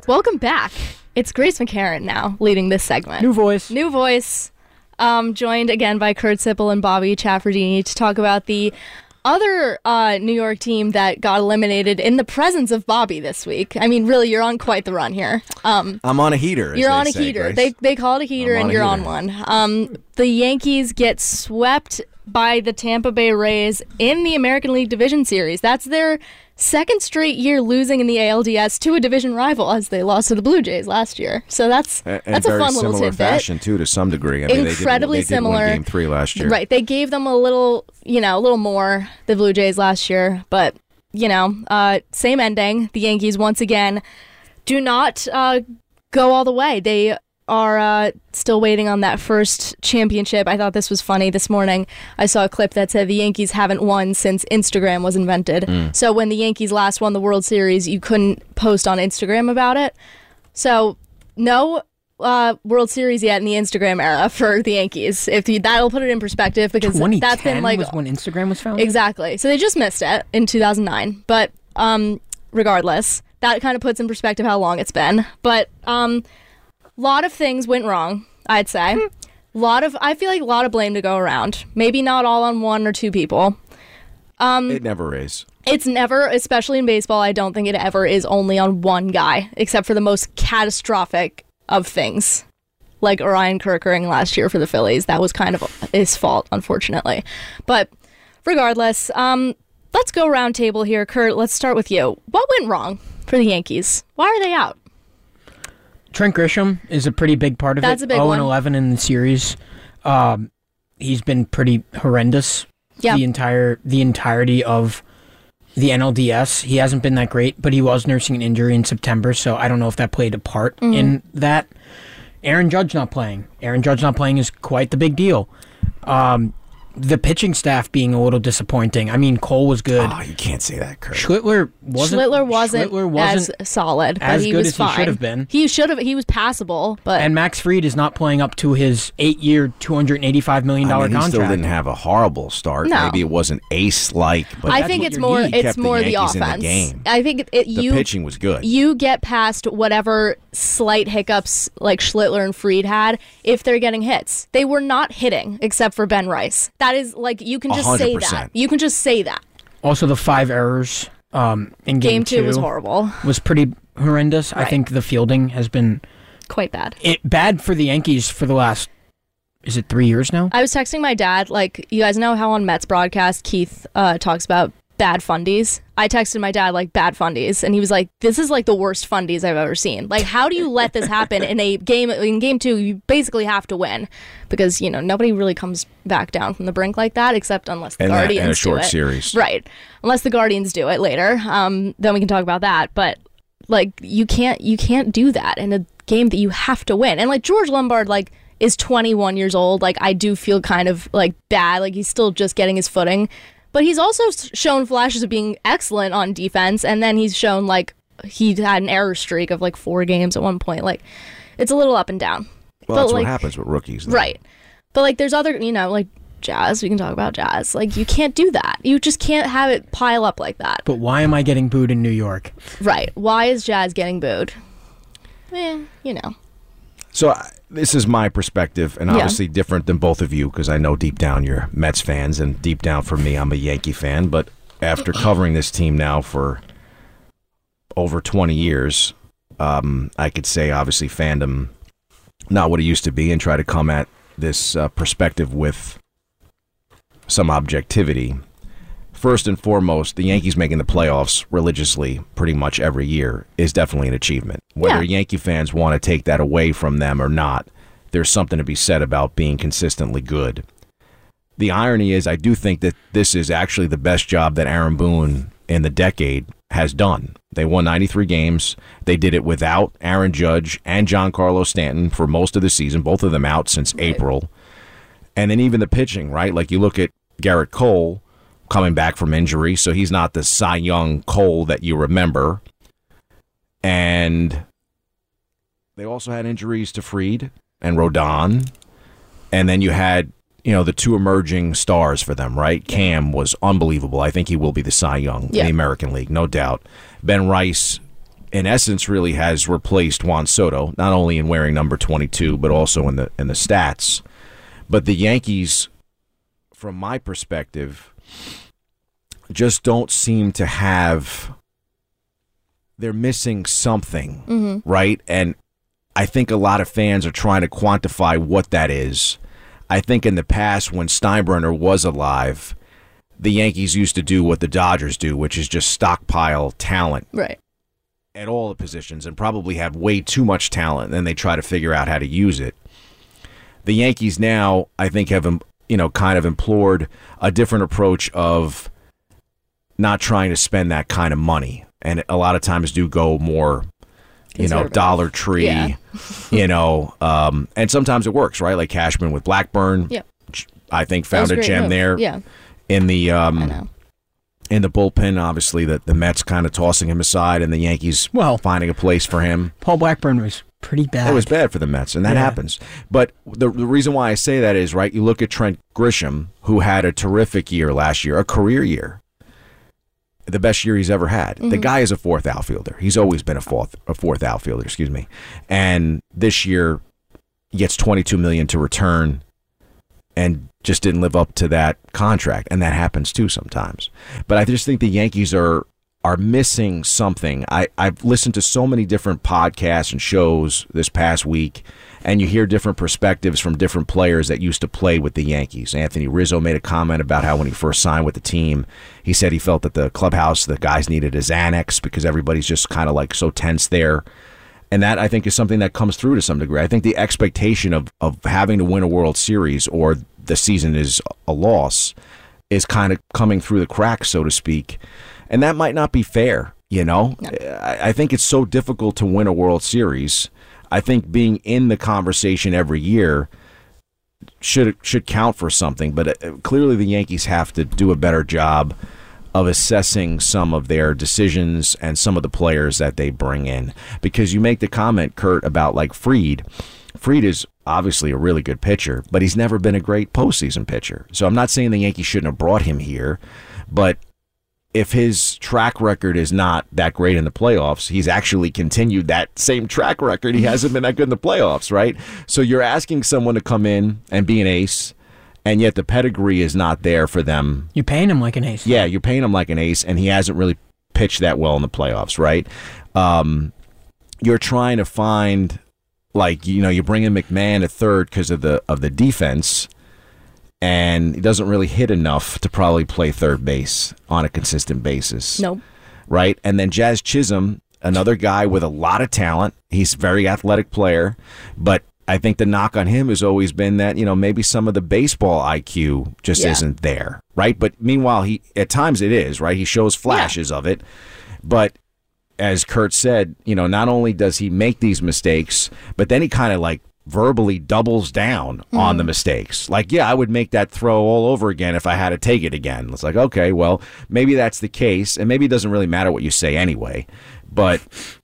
Welcome back. It's Grace McCarran now leading this segment. New voice. New voice. Joined again by Kurt Sipple and Bobby Chaffardini to talk about the other New York team that got eliminated in the presence of Bobby this week. I mean, really, you're on quite the run here. I'm on a heater. You're on a heater. They call it a heater, and you're on one. The Yankees get swept by the Tampa Bay Rays in the American League Division Series. That's their second straight year losing in the ALDS to a division rival, as they lost to the Blue Jays last year. So that's a fun little tidbit. Similar fashion too, to some degree. I mean, incredibly similar. They did win Game 3 last year. Right. They gave them a little more, the Blue Jays last year, but same ending. The Yankees once again do not go all the way. They are still waiting on that first championship. I thought this was funny. This morning I saw a clip that said the Yankees haven't won since Instagram was invented. So when the Yankees last won the World Series, you couldn't post on Instagram about it. So no World Series yet in the Instagram era for the Yankees. That'll put it in perspective, because that's been like was when Instagram was founded. Exactly. So they just missed it in 2009. But regardless, that kind of puts in perspective how long it's been. But lot of things went wrong, I'd say. I feel like a lot of blame to go around. Maybe not all on one or two people. It never is. It's never, especially in baseball, I don't think it ever is only on one guy, except for the most catastrophic of things. Like Orion Kerkering last year for the Phillies. That was kind of his fault, unfortunately. But regardless, let's go round table here. Kurt, let's start with you. What went wrong for the Yankees? Why are they out? Trent Grisham is a pretty big part of it. That's a big one. 0-11 in the series. He's been pretty horrendous the entirety of the NLDS. He hasn't been that great, but he was nursing an injury in September, so I don't know if that played a part in that. Aaron Judge not playing. Aaron Judge not playing is quite the big deal. The pitching staff being a little disappointing. I mean, Cole was good. Oh, you can't say that, Kurt. Schlittler wasn't as solid, but he was fine. He should have been. He was passable, but and Max Fried is not playing up to his 8-year, $285 million contract. He still didn't have a horrible start. No. Maybe it wasn't ace-like, but I think it's more the offense. I think the pitching was good. You get past whatever slight hiccups like Schlittler and Fried had if they're getting hits. They were not hitting except for Ben Rice. That is, like, you can just 100%. Say that. You can just say that. Also, the 5 errors in Game 2 was horrible. Was pretty horrendous. Right. I think the fielding has been quite bad. Bad for the Yankees for the last, is it 3 years now? I was texting my dad, like, you guys know how on Mets broadcast Keith talks about bad fundies? I texted my dad, like, bad fundies, and he was like, this is like the worst fundies I've ever seen. Like, how do you let this happen in a game? In Game 2, you basically have to win, because, nobody really comes back down from the brink like that, except unless the Guardians do it. And a short series. Right. Unless the Guardians do it later, then we can talk about that. But, like, you can't do that in a game that you have to win. And, like, George Lombard, like, is 21 years old. Like, I do feel kind of, like, bad. Like, he's still just getting his footing. But he's also shown flashes of being excellent on defense, and then he's shown, like, he had an error streak of, like, 4 games at one point. Like, it's a little up and down. Well, that's what happens with rookies. Though. Right. But, like, there's other, like, Jazz. We can talk about Jazz. Like, you can't do that. You just can't have it pile up like that. But why am I getting booed in New York? Right. Why is Jazz getting booed? So this is my perspective, and obviously different than both of you, because I know deep down you're Mets fans, and deep down for me, I'm a Yankee fan. But after covering this team now for over 20 years, I could say obviously fandom not what it used to be, and try to come at this perspective with some objectivity. First and foremost, the Yankees making the playoffs religiously pretty much every year is definitely an achievement. Whether Yankee fans want to take that away from them or not, there's something to be said about being consistently good. The irony is, I do think that this is actually the best job that Aaron Boone in the decade has done. They won 93 games. They did it without Aaron Judge and Giancarlo Stanton for most of the season, both of them out since April. And then even the pitching, right? Like, you look at Garrett Cole coming back from injury, so he's not the Cy Young Cole that you remember. And they also had injuries to Fried and Rodon. And then you had, the 2 emerging stars for them, right? Cam was unbelievable. I think he will be the Cy Young in the American League, no doubt. Ben Rice in essence, really has replaced Juan Soto, not only in wearing number 22, but also in the stats. But the Yankees, from my perspective, just don't seem to have. They're missing something, right? And I think a lot of fans are trying to quantify what that is. I think in the past, when Steinbrenner was alive, the Yankees used to do what the Dodgers do, which is just stockpile talent. Right. At all the positions, and probably have way too much talent, and then they try to figure out how to use it. The Yankees now, I think, have kind of implored a different approach of not trying to spend that kind of money, and a lot of times do go more, Dollar Tree, and sometimes it works, right? Like Cashman with Blackburn, I think found a gem there. Yeah. In the in the bullpen, obviously the Mets kind of tossing him aside, and the Yankees finding a place for him. Paul Blackburn was pretty bad. It was bad for the Mets, and that happens. But the reason why I say that is, right, you look at Trent Grisham, who had a terrific year last year, a career year, the best year he's ever had. The guy is a fourth outfielder. He's always been a fourth outfielder, and this year he gets $22 million to return, and just didn't live up to that contract, and that happens too sometimes. But I just think the Yankees are missing something. I've listened to so many different podcasts and shows this past week, and you hear different perspectives from different players that used to play with the Yankees. Anthony Rizzo made a comment about how when he first signed with the team, he said he felt that the clubhouse, the guys needed his Xanax because everybody's just kind of like so tense there. And that, I think, is something that comes through to some degree. I think the expectation of having to win a World Series or the season is a loss is kind of coming through the cracks, so to speak. And that might not be fair, No. I think it's so difficult to win a World Series. I think being in the conversation every year should count for something. But clearly the Yankees have to do a better job of assessing some of their decisions and some of the players that they bring in. Because you make the comment, Kurt, about like Fried. Fried is obviously a really good pitcher, but he's never been a great postseason pitcher. So I'm not saying the Yankees shouldn't have brought him here, but if his track record is not that great in the playoffs, he's actually continued that same track record. He hasn't been that good in the playoffs, right? So you're asking someone to come in and be an ace, and yet the pedigree is not there for them. You're paying him like an ace. Yeah, you're paying him like an ace, and he hasn't really pitched that well in the playoffs, right? You're trying to find, you bring in McMahon at third because of the defense, and he doesn't really hit enough to probably play third base on a consistent basis. Nope. Right? And then Jazz Chisholm, another guy with a lot of talent. He's a very athletic player, but I think the knock on him has always been that, maybe some of the baseball IQ just isn't there, right? But meanwhile, at times it is, right? He shows flashes of it. But as Kurt said, not only does he make these mistakes, but then he kind of verbally doubles down on the mistakes. I would make that throw all over again if I had to take it again. It's like, okay, well, maybe that's the case, and maybe it doesn't really matter what you say anyway. But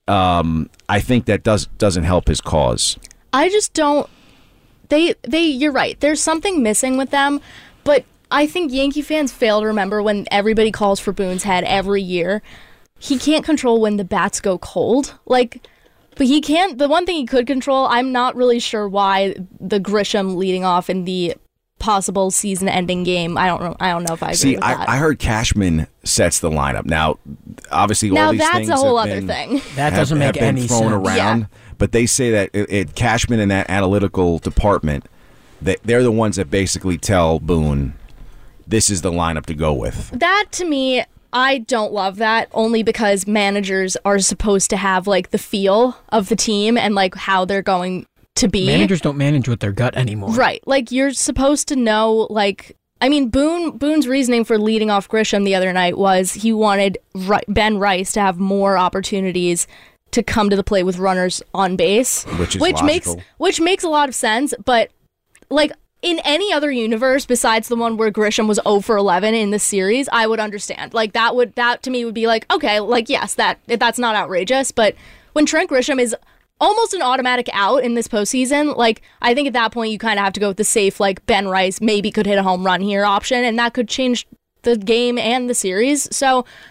I think that doesn't help his cause. I just don't. You're right. There's something missing with them, but I think Yankee fans fail to remember when everybody calls for Boone's head every year. He can't control when the bats go cold. But he can't. The one thing he could control, I'm not really sure why the Grisham leading off in the possible season-ending game. I don't know if I agree with that. I heard Cashman sets the lineup. Now, obviously, all these things that's a whole other thing. That doesn't make any sense. Thrown around, but they say that Cashman and that analytical department, they're the ones that basically tell Boone, this is the lineup to go with. That, to me, I don't love that, only because managers are supposed to have the feel of the team and how they're going to be. Managers don't manage with their gut anymore. Right. You're supposed to know, Boone's reasoning for leading off Grisham the other night was he wanted Ben Rice to have more opportunities to come to the plate with runners on base, which makes a lot of sense, but in any other universe besides the one where Grisham was 0 for 11 in the series, I would understand. That to me would be okay, yes, that's not outrageous. But when Trent Grisham is almost an automatic out in this postseason, I think at that point you kind of have to go with the safe, Ben Rice maybe could hit a home run here option, and that could change the game and the series. So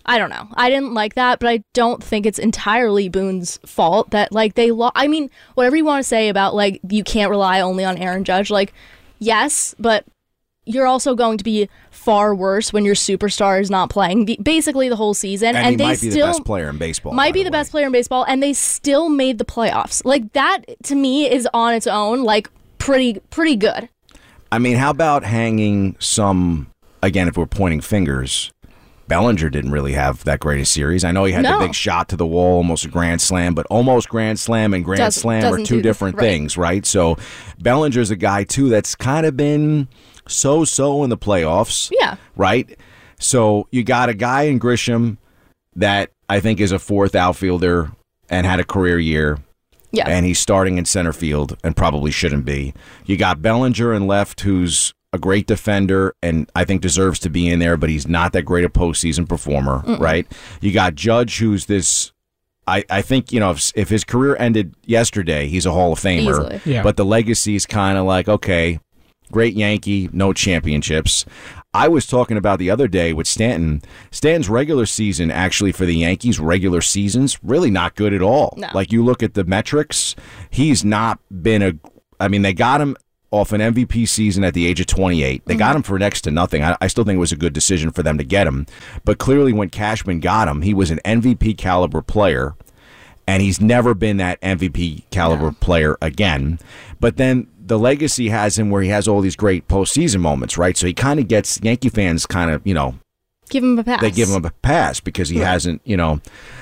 I don't know. I didn't like that, but I don't think it's entirely Boone's fault that, like, they I mean, whatever you want to say about, like, you can't rely only on Aaron Judge, like, yes, but you're also going to be far worse when your superstar is not playing basically the whole season. And he might be the best player in baseball. Might be the best player in baseball, and they still made the playoffs. Like, that, to me, is on its own, like, pretty good. I mean, how about hanging some, again, if we're pointing fingers, Bellinger didn't really have that great a series. I know he had the big shot to the wall, almost a grand slam, but almost grand slam and grand slam are two different things, right? So Bellinger's a guy, too, that's kind of been so-so in the playoffs. Yeah. Right? So you got a guy in Grisham that I think is a fourth outfielder and had a career year. Yeah. And he's starting in center field and probably shouldn't be. You got Bellinger in left, who's a great defender and I think deserves to be in there, but he's not that great a postseason performer, right? You got Judge, who's this, I think, you know, if his career ended yesterday, he's a Hall of Famer. Yeah. But the legacy is kind of like, okay, great Yankee, no championships. I was talking about the other day with Stanton. Stanton's regular season, actually, for the Yankees, regular season's really not good at all. No. Like, you look at the metrics, he's not been I mean, they got him off an MVP season at the age of 28. They got him for next to nothing. I still think it was a good decision for them to get him. But clearly when Cashman got him, he was an MVP caliber player, and he's never been that MVP caliber player again. But then the legacy has him where he has all these great postseason moments, right? So he kind of gets, Yankee fans kind of, you know, give him a pass. They give him a pass because he hasn't, you know,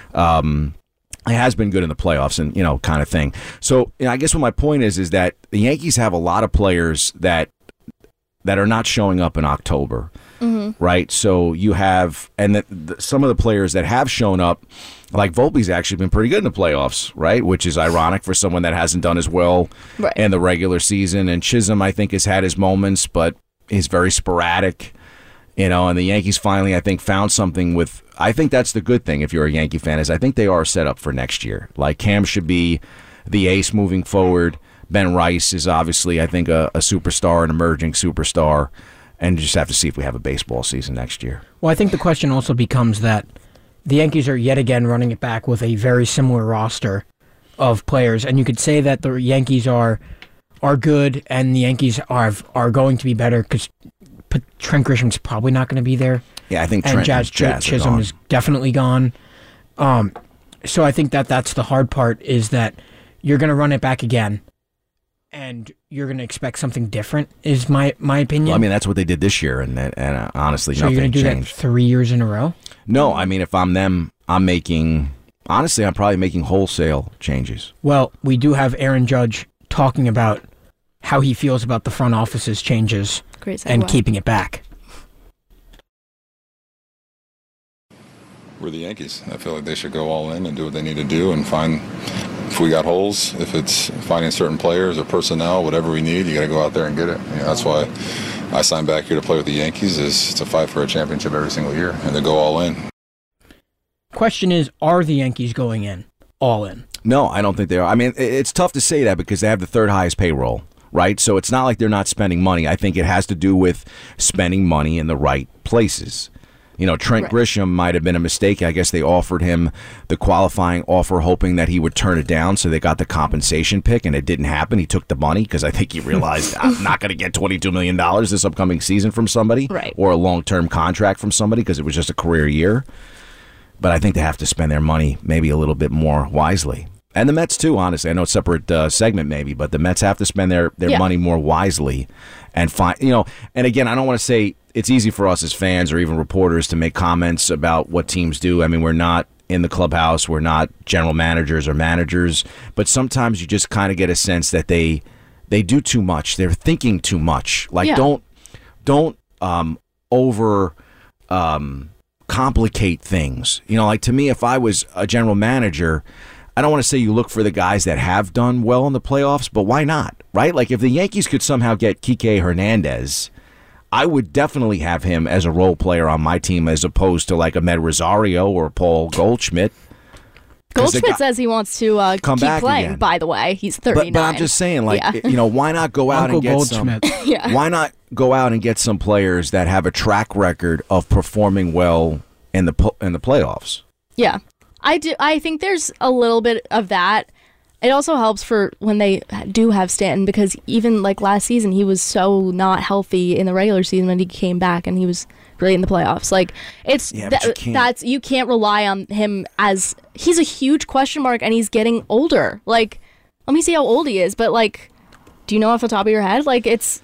he has been good in the playoffs and, you know, kind of thing. So, you know, I guess what my point is that the Yankees have a lot of players that are not showing up in October, right? So you have, and some of the players that have shown up, like Volpe's actually been pretty good in the playoffs, right? Which is ironic for someone that hasn't done as well in the regular season. And Chisholm, I think, has had his moments, but he's very sporadic. You know, and the Yankees finally, I think, found something with, I think that's the good thing if you're a Yankee fan, is I think they are set up for next year. Like, Cam should be the ace moving forward. Ben Rice is obviously, I think, a superstar, an emerging superstar, and just have to see if we have a baseball season next year. Well, I think the question also becomes that the Yankees are yet again running it back with a very similar roster of players, and you could say that the Yankees are good and the Yankees are going to be better because Trent Grisham's probably not going to be there. Yeah, I think and Trent Chisholm is definitely gone. So I think that's the hard part, is that you're going to run it back again, and you're going to expect something different, is my opinion. Well, I mean, that's what they did this year, and honestly, so nothing changed. So you're going to do that 3 years in a row? No, I mean, if I'm them, I'm probably making wholesale changes. Well, we do have Aaron Judge talking about how he feels about the front office's changes and keeping it back. We're the Yankees. I feel like they should go all in and do what they need to do and find, if we got holes, if it's finding certain players or personnel, whatever we need, you got to go out there and get it. You know, that's why I signed back here to play with the Yankees, is to fight for a championship every single year and to go all in. Question is, are the Yankees going in all in? No, I don't think they are. I mean, it's tough to say that because they have the third highest payroll, right? So it's not like they're not spending money. I think it has to do with spending money in the right places. You know, Trent Grisham might have been a mistake. I guess they offered him the qualifying offer hoping that he would turn it down, so they got the compensation pick, and it didn't happen. He took the money because I think he realized I'm not going to get $22 million this upcoming season from somebody or a long-term contract from somebody because it was just a career year. But I think they have to spend their money maybe a little bit more wisely. And the Mets, too, honestly. I know it's a separate segment maybe, but the Mets have to spend their money more wisely and find, you know, and again, I don't want to say it's easy for us as fans or even reporters to make comments about what teams do. I mean, we're not in the clubhouse. We're not general managers or managers. But sometimes you just kind of get a sense that they do too much. They're thinking too much. Like, don't over complicate things. You know, like, to me, if I was a general manager, I don't want to say you look for the guys that have done well in the playoffs, but why not, right? Like, if the Yankees could somehow get Kike Hernandez, I would definitely have him as a role player on my team as opposed to like Ahmed Rosario or Paul Goldschmidt. Goldschmidt says he wants to keep playing, again. By the way. He's 39. But I'm just saying, like, you know, why not go out and get Goldschmidt. Why not go out and get some players that have a track record of performing well in the playoffs. Yeah, I do. I think there's a little bit of that. It also helps for when they do have Stanton, because even like last season, he was so not healthy in the regular season when he came back, and he was great in the playoffs. Like you can't rely on him, as he's a huge question mark, and he's getting older. Like, let me see how old he is, but like, do you know off the top of your head? Like, he's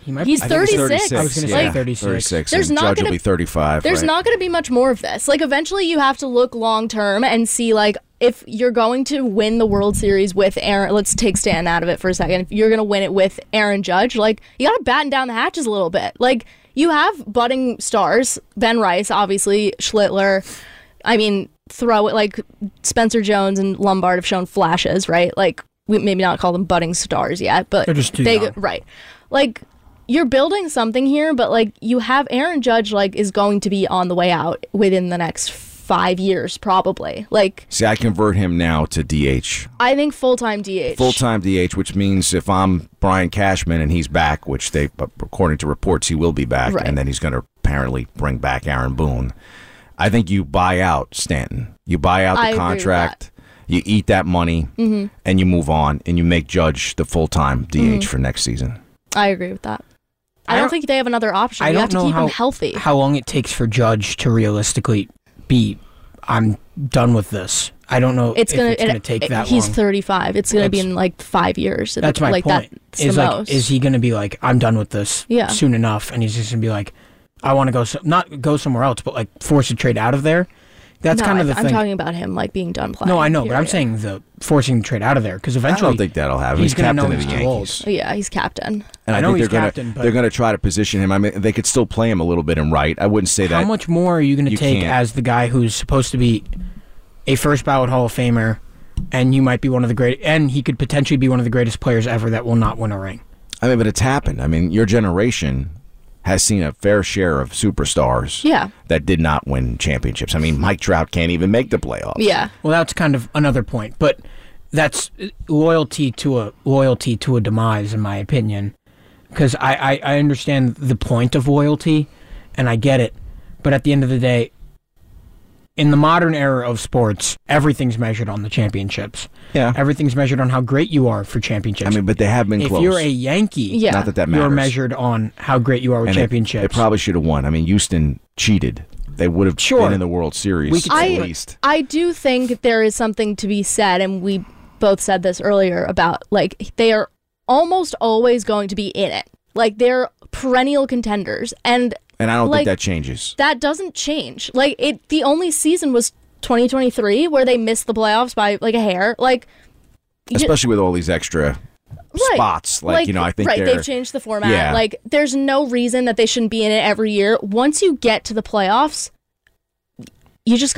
36. I was going to say 36. There's not Judge will be 35. There's not going to be much more of this. Like, eventually you have to look long term and see, like, if you're going to win the World Series with Aaron, let's take Stanton out of it for a second. If you're going to win it with Aaron Judge, like, you got to batten down the hatches a little bit. Like, you have budding stars, Ben Rice, obviously, Schlittler. I mean, throw it, like, Spencer Jones and Lombard have shown flashes, right? Like, we maybe not call them budding stars yet, but they're just too young. Right. Like, you're building something here, but like, you have Aaron Judge, like, is going to be on the way out within the next 5 years, probably. Like, see, I convert him now to DH. I think full-time DH. Full-time DH, which means if I'm Brian Cashman and he's back, which they, according to reports, he will be back, right, and then he's going to apparently bring back Aaron Boone. I think you buy out Stanton. You buy out the contract. You eat that money, and you move on, and you make Judge the full-time DH for next season. I agree with that. I don't think they have another option. You have to keep him healthy. How long it takes for Judge to realistically be, I'm done with this. I don't know if it's going to take that long. He's 35. It's going to be in like 5 years. That's my point. Is he going to be like, I'm done with this soon enough, and he's just going to be like, I want to go, not go somewhere else, but like force a trade out of there? That's kind of the thing. I'm talking about him like being done playing. No, I know, but I'm saying the forcing the trade out of there, because eventually I don't think that'll happen. He's captain of the Yankees. Yeah, he's captain. And I know he's captain. They're going to try to position him. I mean, they could still play him a little bit in right. I wouldn't say that. How much more are you going to take as the guy who's supposed to be a first ballot Hall of Famer, and you might be one of the great, and he could potentially be one of the greatest players ever that will not win a ring? I mean, but it's happened. I mean, your generation has seen a fair share of superstars that did not win championships. I mean, Mike Trout can't even make the playoffs. Yeah. Well, that's kind of another point, but that's loyalty to a demise, in my opinion, because I understand the point of loyalty, and I get it, but at the end of the day, in the modern era of sports, everything's measured on the championships. Yeah. Everything's measured on how great you are for championships. I mean, but they have been close. If you're a Yankee, not that matters. You're measured on how great you are with championships. They probably should have won. I mean, Houston cheated. They would have been in the World Series at least. I do think there is something to be said, and we both said this earlier, about, like, they are almost always going to be in it. Like, they're perennial contenders, and I don't think that changes. That doesn't change. Like, the only season was 2023 where they missed the playoffs by like a hair. Like, especially with all these extra spots. Like, you know, I think they've changed the format. Yeah. Like, there's no reason that they shouldn't be in it every year. Once you get to the playoffs, you just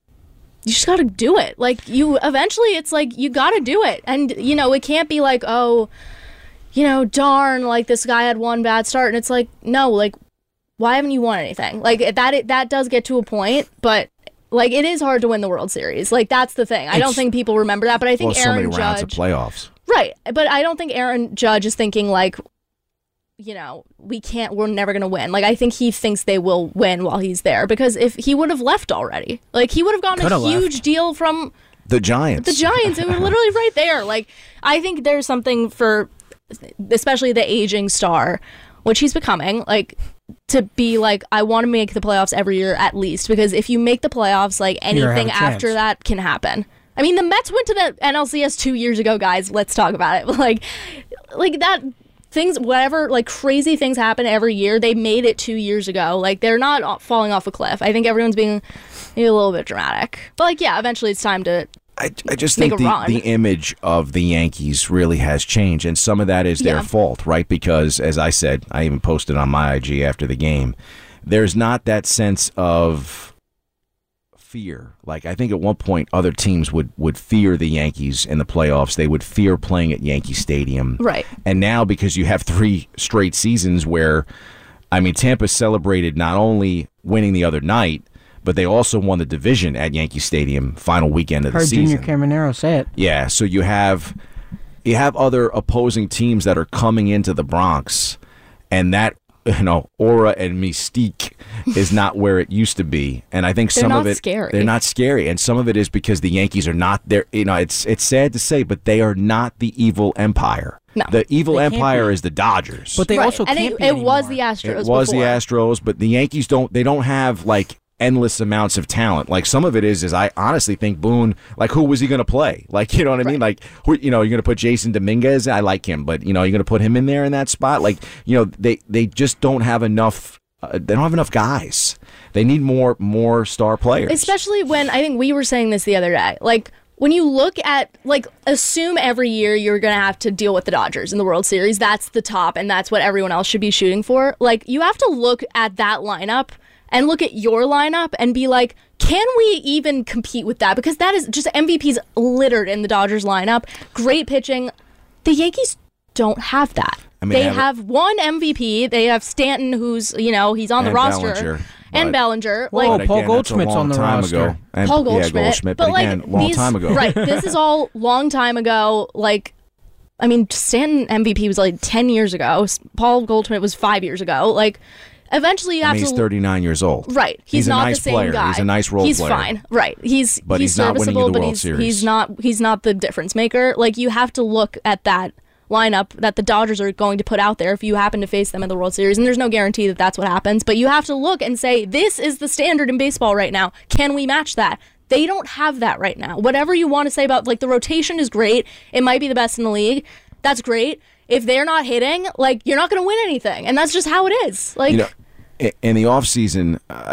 gotta do it. Like, eventually it's like, you gotta do it. And, you know, it can't be like, oh, you know, darn, like, this guy had one bad start. And it's like, no, like, why haven't you won anything? Like, that does get to a point, but, like, it is hard to win the World Series. Like, that's the thing. I don't think people remember that, but I think Aaron Judge, so many rounds of playoffs. Right, but I don't think Aaron Judge is thinking, like, you know, we're never going to win. Like, I think he thinks they will win while he's there, because if he would have left already, like, he would have gotten a huge deal from the Giants. It was literally right there. Like, I think there's something for, especially the aging star, which he's becoming, like, to be like, I want to make the playoffs every year at least, because if you make the playoffs, like, anything after that can happen. I mean, the Mets went to the NLCS 2 years ago, guys. Let's talk about it. Like that, things, whatever, like, crazy things happen every year. They made it 2 years ago. Like, they're not falling off a cliff. I think everyone's being maybe a little bit dramatic. But, like, yeah, eventually it's time to I just think the image of the Yankees really has changed, and some of that is their fault, right? Because, as I said, I even posted on my IG after the game, there's not that sense of fear. Like, I think at one point other teams would fear the Yankees in the playoffs. They would fear playing at Yankee Stadium. Right. And now, because you have 3 straight seasons where, I mean, Tampa celebrated not only winning the other night, but they also won the division at Yankee Stadium final weekend of the season. Heard Junior Caminero say it. Yeah, so you have other opposing teams that are coming into the Bronx, and that aura and mystique is not where it used to be, and I think some of it they're not scary, and some of it is because the Yankees are not there. It's sad to say, but they are not the evil empire. No. The evil empire is the Dodgers, but they also can't be it was the Astros. It was before. the Astros, but the Yankees don't have like endless amounts of talent. Like some of it is I honestly think Boone, like who was he going to play? Like, you know what I mean? Like, who, you're going to put Jason Dominguez. I like him, but you're going to put him in there in that spot. Like, they just don't have enough. They don't have enough guys. They need more star players. Especially when I think we were saying this the other day. Like when you look at assume every year you're going to have to deal with the Dodgers in the World Series. That's the top, and that's what everyone else should be shooting for. Like you have to look at that lineup and look at your lineup and be like, can we even compete with that? Because that is just MVPs littered in the Dodgers lineup. Great pitching. The Yankees don't have that. They have one MVP. They have Stanton, who's, he's on the roster. Bellinger, and Bellinger. Well, Paul Goldschmidt's on the roster. Paul Goldschmidt. But again, long time ago. Right. This is all long time ago. Stanton MVP was 10 years ago. Paul Goldschmidt was 5 years ago. Eventually, you have to. He's 39 years old. Right. He's not a nice the same player. guy. He's a nice role player. He's fine. Right. He's not winning you the World Series. He's not the difference maker. You have to look at that lineup that the Dodgers are going to put out there if you happen to face them in the World Series. And there's no guarantee that that's what happens. But you have to look and say, this is the standard in baseball right now. Can we match that? They don't have that right now. Whatever you want to say about the rotation is great. It might be the best in the league. That's great. If they're not hitting, you're not going to win anything. And that's just how it is. In the offseason,